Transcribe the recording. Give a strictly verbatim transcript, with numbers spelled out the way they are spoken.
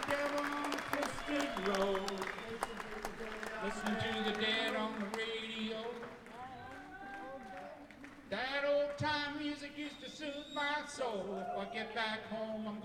devil on a twisted road. Listen to the dead on the radio. That old time music used to soothe my soul. If I get back home, I'm